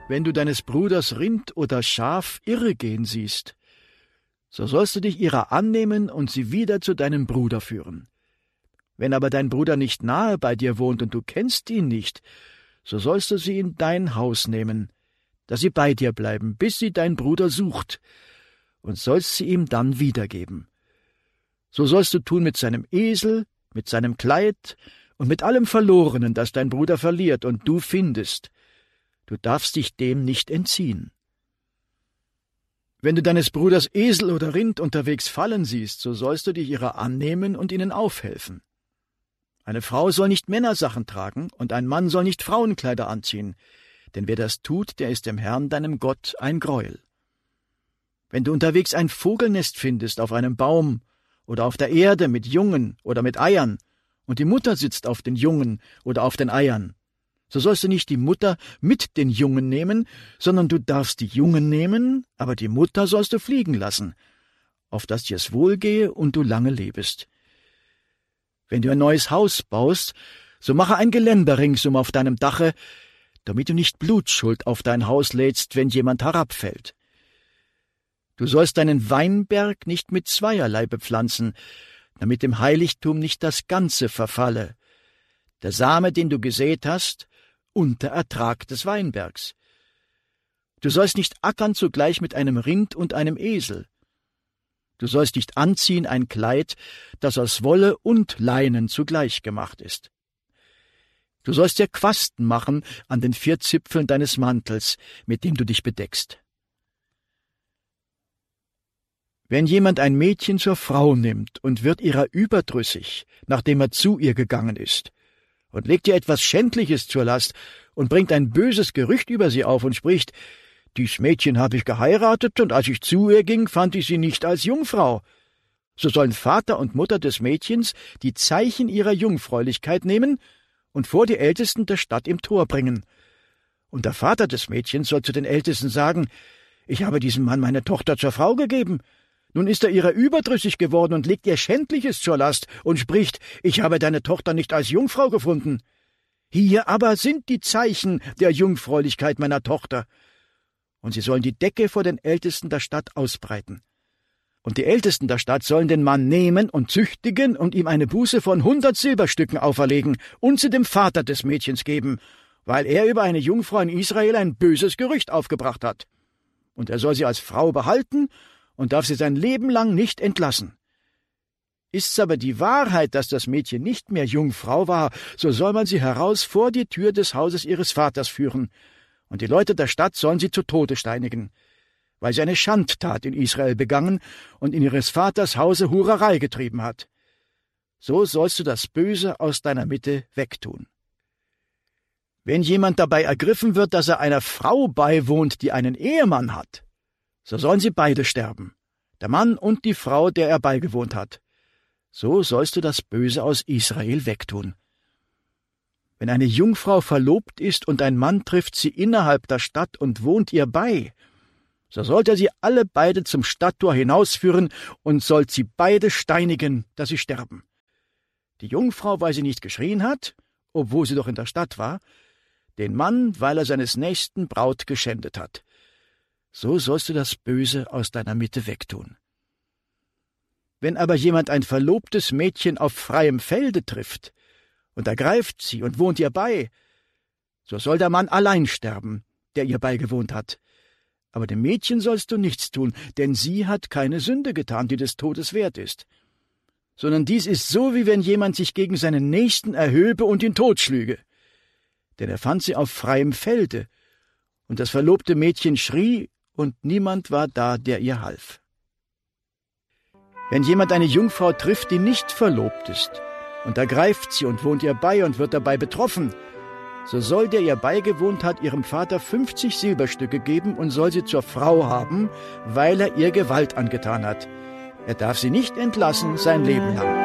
Wenn du deines Bruders Rind oder Schaf irre gehen siehst, so sollst du dich ihrer annehmen und sie wieder zu deinem Bruder führen. Wenn aber dein Bruder nicht nahe bei dir wohnt und du kennst ihn nicht, so sollst du sie in dein Haus nehmen, dass sie bei dir bleiben, bis sie dein Bruder sucht, und sollst sie ihm dann wiedergeben. So sollst du tun mit seinem Esel, mit seinem Kleid und mit allem Verlorenen, das dein Bruder verliert und du findest. Du darfst dich dem nicht entziehen. Wenn du deines Bruders Esel oder Rind unterwegs fallen siehst, so sollst du dich ihrer annehmen und ihnen aufhelfen. Eine Frau soll nicht Männersachen tragen und ein Mann soll nicht Frauenkleider anziehen, denn wer das tut, der ist dem Herrn, deinem Gott, ein Greuel. Wenn du unterwegs ein Vogelnest findest auf einem Baum oder auf der Erde mit Jungen oder mit Eiern, und die Mutter sitzt auf den Jungen oder auf den Eiern, so sollst du nicht die Mutter mit den Jungen nehmen, sondern du darfst die Jungen nehmen, aber die Mutter sollst du fliegen lassen, auf dass dir's wohlgehe und du lange lebest. Wenn du ein neues Haus baust, so mache ein Geländer ringsum auf deinem Dache, damit du nicht Blutschuld auf dein Haus lädst, wenn jemand herabfällt. Du sollst deinen Weinberg nicht mit zweierlei bepflanzen, damit dem Heiligtum nicht das Ganze verfalle. Der Same, den du gesät hast, und der Ertrag des Weinbergs. Du sollst nicht ackern zugleich mit einem Rind und einem Esel. Du sollst nicht anziehen ein Kleid, das aus Wolle und Leinen zugleich gemacht ist. Du sollst dir Quasten machen an den 4 Zipfeln deines Mantels, mit dem du dich bedeckst. Wenn jemand ein Mädchen zur Frau nimmt und wird ihrer überdrüssig, nachdem er zu ihr gegangen ist, und legt ihr etwas Schändliches zur Last und bringt ein böses Gerücht über sie auf und spricht, »Dies Mädchen habe ich geheiratet, und als ich zu ihr ging, fand ich sie nicht als Jungfrau«, so sollen Vater und Mutter des Mädchens die Zeichen ihrer Jungfräulichkeit nehmen und vor die Ältesten der Stadt im Tor bringen. Und der Vater des Mädchens soll zu den Ältesten sagen, »Ich habe diesem Mann meine Tochter zur Frau gegeben. Nun ist er ihrer überdrüssig geworden und legt ihr Schändliches zur Last und spricht, »Ich habe deine Tochter nicht als Jungfrau gefunden«. Hier aber sind die Zeichen der Jungfräulichkeit meiner Tochter. Und sie sollen die Decke vor den Ältesten der Stadt ausbreiten. Und die Ältesten der Stadt sollen den Mann nehmen und züchtigen und ihm eine Buße von 100 Silberstücken auferlegen und sie dem Vater des Mädchens geben, weil er über eine Jungfrau in Israel ein böses Gerücht aufgebracht hat. Und er soll sie als Frau behalten und darf sie sein Leben lang nicht entlassen. Ist's aber die Wahrheit, dass das Mädchen nicht mehr Jungfrau war, so soll man sie heraus vor die Tür des Hauses ihres Vaters führen, und die Leute der Stadt sollen sie zu Tode steinigen, weil sie eine Schandtat in Israel begangen und in ihres Vaters Hause Hurerei getrieben hat. So sollst du das Böse aus deiner Mitte wegtun. Wenn jemand dabei ergriffen wird, dass er einer Frau beiwohnt, die einen Ehemann hat, so sollen sie beide sterben, der Mann und die Frau, der er beigewohnt hat. So sollst du das Böse aus Israel wegtun. Wenn eine Jungfrau verlobt ist und ein Mann trifft sie innerhalb der Stadt und wohnt ihr bei, so sollt er sie alle beide zum Stadttor hinausführen und sollt sie beide steinigen, dass sie sterben. Die Jungfrau, weil sie nicht geschrien hat, obwohl sie doch in der Stadt war, den Mann, weil er seines nächsten Braut geschändet hat. So sollst du das Böse aus deiner Mitte wegtun. Wenn aber jemand ein verlobtes Mädchen auf freiem Felde trifft und ergreift sie und wohnt ihr bei, so soll der Mann allein sterben, der ihr beigewohnt hat. Aber dem Mädchen sollst du nichts tun, denn sie hat keine Sünde getan, die des Todes wert ist. Sondern dies ist so, wie wenn jemand sich gegen seinen Nächsten erhöbe und ihn totschlüge. Denn er fand sie auf freiem Felde, und das verlobte Mädchen schrie, und niemand war da, der ihr half. Wenn jemand eine Jungfrau trifft, die nicht verlobt ist, und ergreift sie und wohnt ihr bei und wird dabei betroffen, so soll der ihr beigewohnt hat, ihrem Vater 50 Silberstücke geben und soll sie zur Frau haben, weil er ihr Gewalt angetan hat. Er darf sie nicht entlassen sein Leben lang.